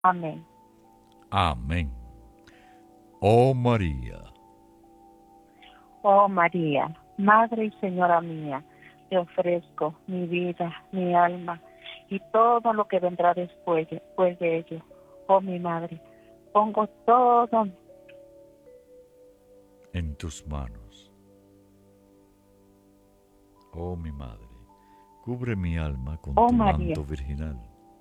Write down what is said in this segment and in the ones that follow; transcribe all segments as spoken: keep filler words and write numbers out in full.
Amén. Amén. Oh María, Oh María, Madre y Señora mía, te ofrezco mi vida, mi alma y todo lo que vendrá después, después de ello. Oh mi Madre, pongo todo. en tus manos. Oh mi Madre, cubre mi alma con Oh tu María, manto virginal.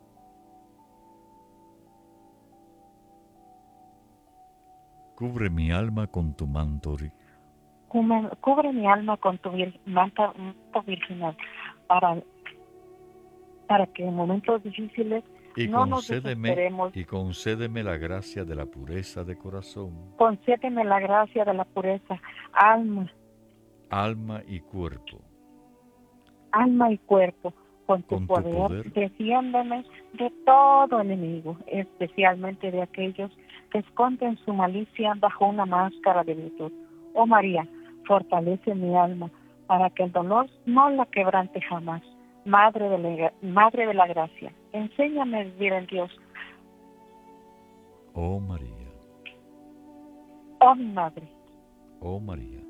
Cubre mi alma con tu manto ri- cubre, cubre mi alma con tu vir, manto, manto virginal para, para que en momentos difíciles y no nos concédeme desesperemos. y concédeme la gracia de la pureza de corazón, Concédeme la gracia de la pureza, alma, alma y cuerpo, alma y cuerpo, con tu con tu poder, poder defiéndeme de todo enemigo, especialmente de aquellos que esconden su malicia bajo una máscara de virtud. Oh María, fortalece mi alma para que el dolor no la quebrante jamás. Madre de la, Madre de la gracia, enséñame a vivir en Dios. oh María, Oh mi Madre, oh María.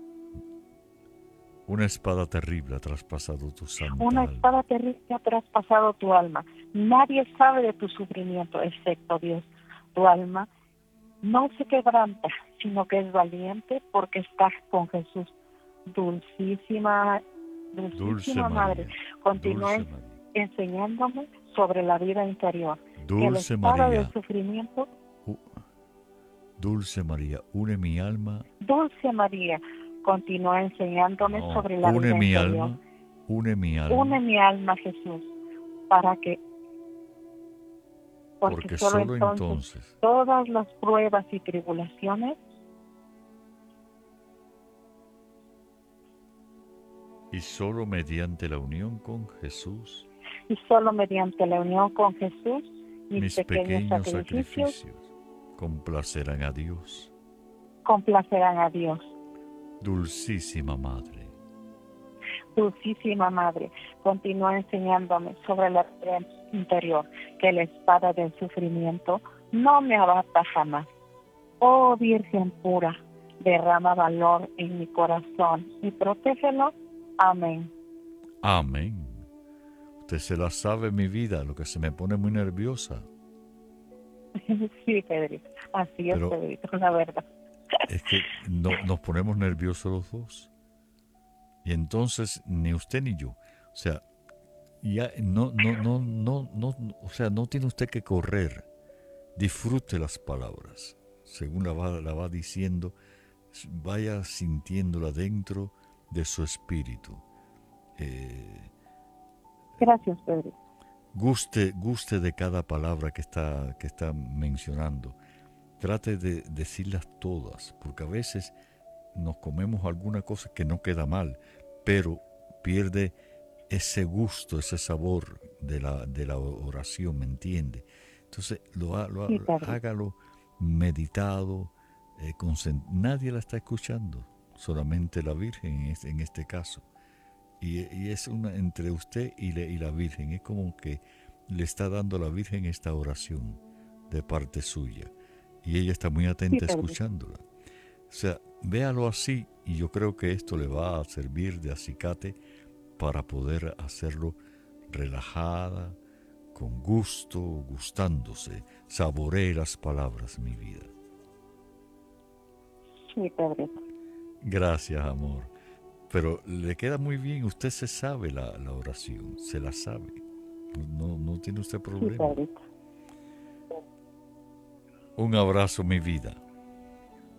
Una espada terrible ha traspasado tu una santa alma. espada terrible ha traspasado tu alma. Nadie sabe de tu sufrimiento excepto Dios. Tu alma no se quebranta, sino que es valiente porque estás con Jesús. Dulcísima, Dulce dulcísima Madre, María, continúes dulce María, enseñándome sobre la vida interior, que la dulce espada del María, sufrimiento, u- dulce María, une mi alma, dulce María, continúa enseñándome no, sobre la une vida mi interior. alma, une mi Une alma, mi alma a Jesús, para que, porque porque solo solo entonces entonces todas las pruebas y tribulaciones y solo mediante la unión con Jesús, y solo mediante la unión con Jesús, mis mis pequeños pequeños sacrificios sacrificios complacerán a Dios. complacerán a Dios. Dulcísima Madre, Dulcísima Madre, continúa enseñándome sobre la vida interior, que la espada del sufrimiento no me abata jamás. Oh Virgen pura, derrama valor en mi corazón y protégelo. Amén. amén. Usted se la sabe mi vida, lo que se me pone muy nerviosa, Sí, Pedrito, así es, pero Pedrito, la verdad. es que no, nos ponemos nerviosos los dos. Y entonces ni usted ni yo, o sea, ya no, no, no, no, no, o sea, no tiene usted que correr. Disfrute las palabras, según la va, la va diciendo, vaya sintiéndola dentro de su espíritu. Eh, Gracias, Pedrito. guste, guste de cada palabra que está, que está mencionando. Trate de decirlas todas, porque a veces nos comemos alguna cosa que no queda mal, pero pierde ese gusto, ese sabor de la, de la oración, ¿me entiende? Entonces, lo, ha- lo Sí, ha- Pedrito. hágalo meditado, eh, concent- nadie la está escuchando, solamente la Virgen en este, en este caso. Y, y es una entre usted y, le- y la Virgen, es como que le está dando a la Virgen esta oración de parte suya. Y ella está muy Sí, atenta Pedrito. escuchándola. O sea, véalo así y yo creo que esto le va a servir de acicate para poder hacerlo relajada, con gusto, gustándose. Saboree las palabras, mi vida. Sí, Pedrito. Gracias, amor. Pero le queda muy bien, usted se sabe la, la oración, se la sabe. No, no tiene usted Sí, problema. Pedrito. Un abrazo, mi vida.